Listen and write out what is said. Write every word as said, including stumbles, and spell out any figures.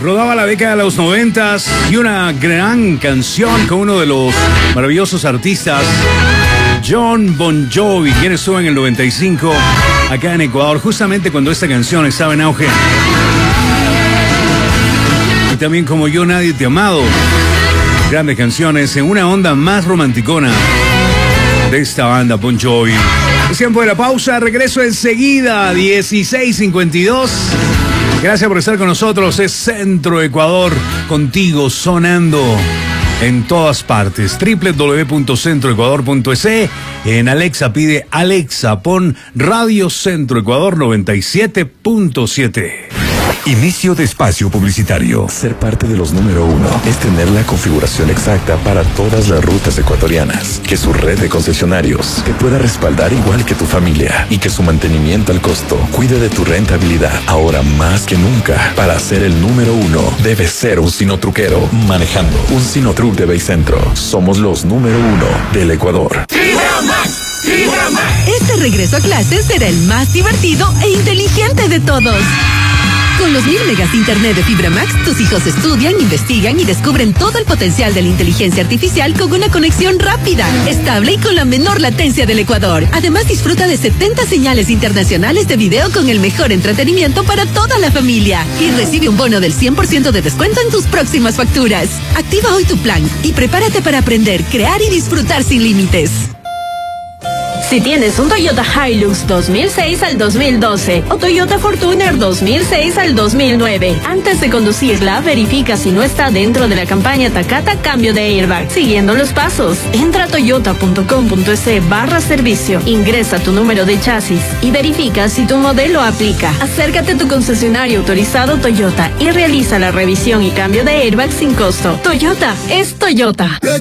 Rodaba la década de los noventas y una gran canción con uno de los maravillosos artistas, Jon Bon Jovi, quien estuvo en el noventa y cinco acá en Ecuador, justamente cuando esta canción estaba en auge. Y también Como Yo Nadie Te ha Amado. Grandes canciones en una onda más romanticona de esta banda Bon Jovi. Es tiempo de la pausa, regreso enseguida, dieciséis cincuenta y dos. Gracias por estar con nosotros, es Centro Ecuador, contigo sonando en todas partes. doble u doble u doble u punto centro ecuador punto es. En Alexa pide Alexa, pon Radio Centro Ecuador noventa y siete punto siete. Inicio de espacio publicitario. Ser parte de los número uno es tener la configuración exacta para todas las rutas ecuatorianas, que su red de concesionarios te pueda respaldar igual que tu familia y que su mantenimiento al costo cuide de tu rentabilidad. Ahora más que nunca, para ser el número uno, debes ser un sinotruquero manejando un Sinotruc de Baycentro. Somos los número uno del Ecuador. Este regreso a clases será el más divertido e inteligente de todos. Con los mil megas de internet de Fibra Max, tus hijos estudian, investigan y descubren todo el potencial de la inteligencia artificial con una conexión rápida, estable y con la menor latencia del Ecuador. Además, disfruta de setenta señales internacionales de video con el mejor entretenimiento para toda la familia. Y recibe un bono del cien por ciento de descuento en tus próximas facturas. Activa hoy tu plan y prepárate para aprender, crear y disfrutar sin límites. Si tienes un Toyota Hilux dos mil seis al dos mil doce o Toyota Fortuner dos mil seis al dos mil nueve, antes de conducirla, verifica si no está dentro de la campaña Takata Cambio de Airbag. Siguiendo los pasos, entra a toyota punto com punto es barra servicio, ingresa tu número de chasis y verifica si tu modelo aplica. Acércate a tu concesionario autorizado Toyota y realiza la revisión y cambio de airbag sin costo. Toyota es Toyota.